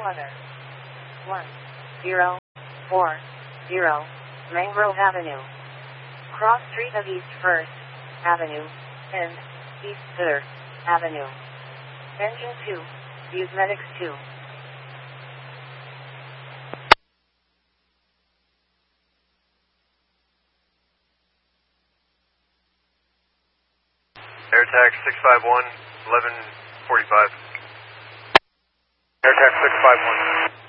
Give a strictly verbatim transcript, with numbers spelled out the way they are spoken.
Bellwether. one zero four zero Mangrove Avenue. Cross Street of East First Avenue and East Third Avenue. Engine two. Use Medics two. Air Tax six five one, eleven forty-five. Air Tax six five one.